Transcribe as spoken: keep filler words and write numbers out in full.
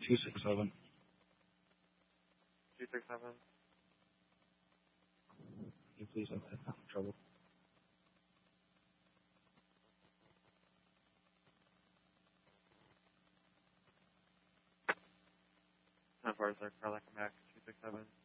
two six seven. two six seven. Can you please have that trouble? ten four, sir. Carla, come back. two six seven.